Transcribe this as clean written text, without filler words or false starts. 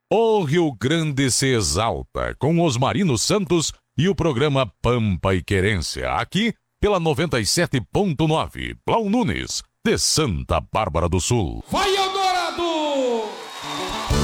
O Rio Grande se exalta com Osmarino Santos e o programa Pampa e Querência, aqui pela 97.9, Blau Nunes, de Santa Bárbara do Sul. Vai,